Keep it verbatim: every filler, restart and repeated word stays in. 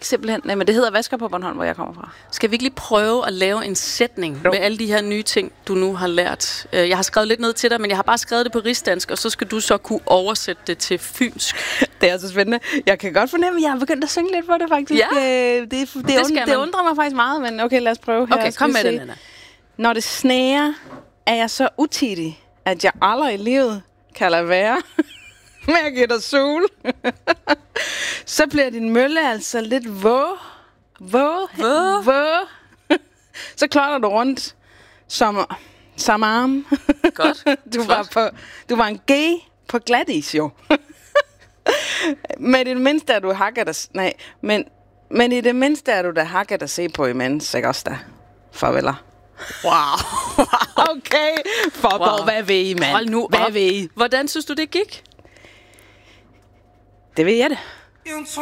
ikke simpelthen... Nej, men det hedder Vasker på Bornholm, hvor jeg kommer fra. Skal vi ikke lige prøve at lave en sætning jo. med alle de her nye ting, du nu har lært? Jeg har skrevet lidt ned til dig, men jeg har bare skrevet det på rigsdansk, og så skal du så kunne oversætte det til fynsk. Det er så spændende. Jeg kan godt fornemme, at jeg har begyndt at synge lidt på det, faktisk. Ja. Det, det, det, det, und, det undrer mig faktisk meget, men okay, lad os prøve her. Okay, kom med det, Nanna. Når det sneer, er jeg så utidig, at jeg aldrig i livet kan lade være med at give dig sol. Så bliver din mølle altså lidt våg. Våg. Våg. Våg. Så klotter du rundt som, som arm. Godt. Du var, på, du var en G på glatis, jo. Men i det mindste er du hakker der... Nej, men, men i det mindste er du der hakker der se på imens, ikke også da? Farveler. Wow. Okay. For wow. Dog, hvad ved I, mand? Hold nu hvad op. ved I? Hvordan synes du, det gik? Det ved jeg det.